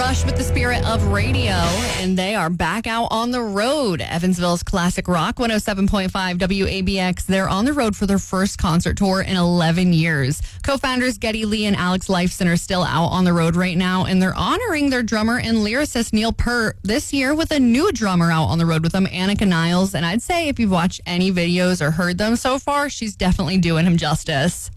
Rush with the Spirit of Radio, and they are back out on the road. Evansville's classic rock, 107.5 WABX. They're on the road for their first concert tour in 11 years. Co-founders Geddy Lee and Alex Lifeson are still out on the road right now, and they're honoring their drummer and lyricist Neil Peart this year with a new drummer out on the road with them, Annika Niles. And I'd say if you've watched any videos or heard them so far, she's definitely doing him justice.